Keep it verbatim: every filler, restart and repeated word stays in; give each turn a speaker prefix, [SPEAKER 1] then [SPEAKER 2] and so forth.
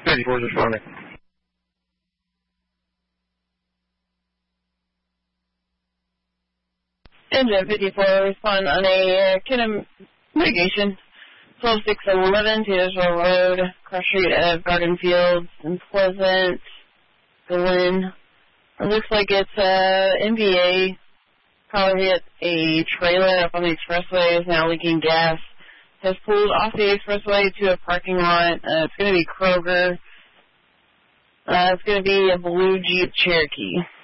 [SPEAKER 1] fifty-four is responding.
[SPEAKER 2] Engine fifty-four, respond on a uh, Kinham mitigation. twelve six eleven, Taylorsville Road, cross street of Garden Fields and Pleasant, Glen. It looks like it's uh, M B A. Probably hit a trailer up on the expressway, is now leaking gas. Has pulled off the expressway to a parking lot. Uh, it's going to be Kroger. Uh, it's going to be a blue Jeep Cherokee.